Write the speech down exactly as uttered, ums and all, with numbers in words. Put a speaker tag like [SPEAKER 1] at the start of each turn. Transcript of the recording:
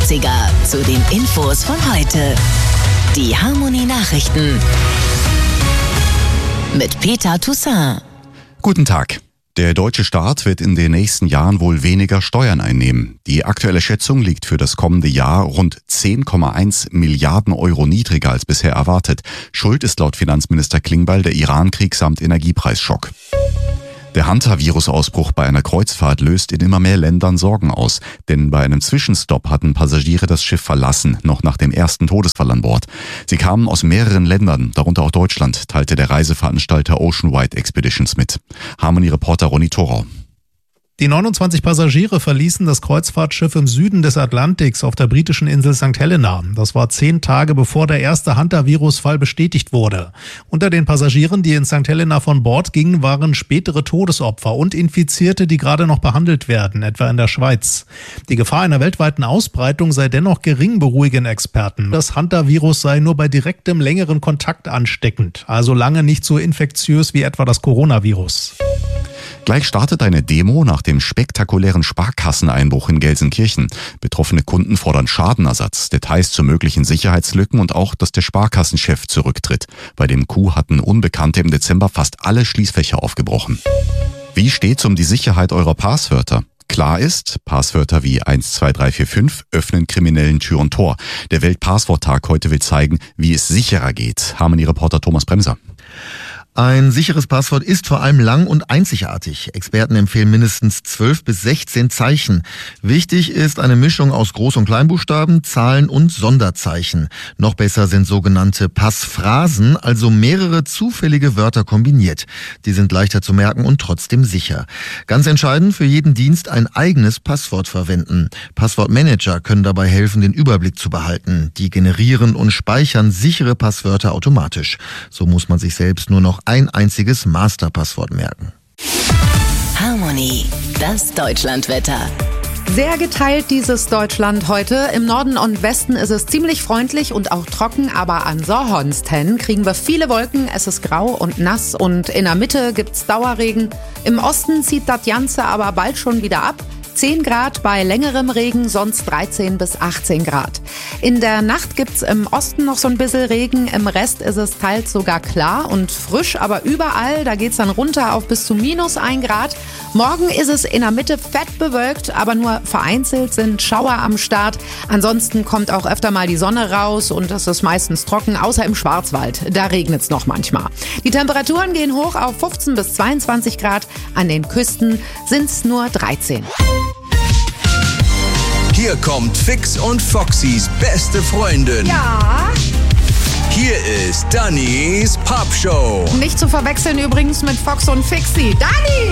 [SPEAKER 1] dreißiger zu den Infos von heute. Die Harmonie-Nachrichten mit Peter Toussaint.
[SPEAKER 2] Guten Tag. Der deutsche Staat wird in den nächsten Jahren wohl weniger Steuern einnehmen. Die aktuelle Schätzung liegt für das kommende Jahr rund zehn Komma eins Milliarden Euro niedriger als bisher erwartet. Schuld ist laut Finanzminister Klingbeil der Iran-Krieg samt Energiepreisschock. Der Hanta-Virus-Ausbruch bei einer Kreuzfahrt löst in immer mehr Ländern Sorgen aus. Denn bei einem Zwischenstopp hatten Passagiere das Schiff verlassen, noch nach dem ersten Todesfall an Bord. Sie kamen aus mehreren Ländern, darunter auch Deutschland, teilte der Reiseveranstalter Ocean Wide Expeditions mit. Harmonie-Reporter Ronny Thorau.
[SPEAKER 3] Die neunundzwanzig Passagiere verließen das Kreuzfahrtschiff im Süden des Atlantiks auf der britischen Insel Sankt Helena. Das war zehn Tage bevor der erste Hanta-Virus-Fall bestätigt wurde. Unter den Passagieren, die in Sankt Helena von Bord gingen, waren spätere Todesopfer und Infizierte, die gerade noch behandelt werden, etwa in der Schweiz. Die Gefahr einer weltweiten Ausbreitung sei dennoch gering, beruhigen Experten. Das Hanta-Virus sei nur bei direktem, längeren Kontakt ansteckend, also lange nicht so infektiös wie etwa das Coronavirus.
[SPEAKER 2] Gleich startet eine Demo nach dem spektakulären Sparkasseneinbruch in Gelsenkirchen. Betroffene Kunden fordern Schadenersatz, Details zu möglichen Sicherheitslücken und auch, dass der Sparkassenchef zurücktritt. Bei dem Coup hatten Unbekannte im Dezember fast alle Schließfächer aufgebrochen. Wie steht's um die Sicherheit eurer Passwörter? Klar ist, Passwörter wie eins zwei drei vier fünf öffnen Kriminellen Tür und Tor. Der Weltpassworttag heute will zeigen, wie es sicherer geht. Harmonie-Reporter Thomas Bremser.
[SPEAKER 4] Ein sicheres Passwort ist vor allem lang und einzigartig. Experten empfehlen mindestens zwölf bis sechzehn Zeichen. Wichtig ist eine Mischung aus Groß- und Kleinbuchstaben, Zahlen und Sonderzeichen. Noch besser sind sogenannte Passphrasen, also mehrere zufällige Wörter kombiniert. Die sind leichter zu merken und trotzdem sicher. Ganz entscheidend, für jeden Dienst ein eigenes Passwort verwenden. Passwortmanager können dabei helfen, den Überblick zu behalten. Die generieren und speichern sichere Passwörter automatisch. So muss man sich selbst nur noch ein einziges Masterpasswort merken.
[SPEAKER 1] Harmonie, das Deutschlandwetter.
[SPEAKER 5] Sehr geteilt dieses Deutschland heute. Im Norden und Westen ist es ziemlich freundlich und auch trocken, aber an Sorhonsten kriegen wir viele Wolken. Es ist grau und nass und in der Mitte gibt's Dauerregen. Im Osten zieht das Ganze aber bald schon wieder ab. zehn Grad bei längerem Regen, sonst dreizehn bis achtzehn Grad. In der Nacht gibt's im Osten noch so ein bisschen Regen, im Rest ist es teils sogar klar und frisch, aber überall, da geht's dann runter auf bis zu minus ein Grad. Morgen ist es in der Mitte fett bewölkt, aber nur vereinzelt sind Schauer am Start. Ansonsten kommt auch öfter mal die Sonne raus und es ist meistens trocken, außer im Schwarzwald. Da regnet's noch manchmal. Die Temperaturen gehen hoch auf fünfzehn bis zweiundzwanzig Grad. An den Küsten sind's nur dreizehn.
[SPEAKER 6] Hier kommt Fix und Foxys beste Freundin.
[SPEAKER 5] Ja.
[SPEAKER 6] Hier ist Dannys Pop Show.
[SPEAKER 5] Nicht zu verwechseln übrigens mit Fox und Fixie. Dani!